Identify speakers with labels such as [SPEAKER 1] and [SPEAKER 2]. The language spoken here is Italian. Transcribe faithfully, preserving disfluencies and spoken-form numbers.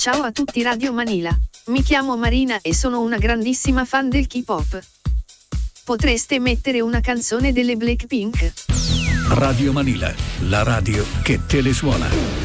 [SPEAKER 1] Ciao a tutti Radio Manila. Mi chiamo Marina e sono una grandissima fan del K-pop. Potreste mettere una canzone delle Blackpink?
[SPEAKER 2] Radio Manila, la radio che te le suona.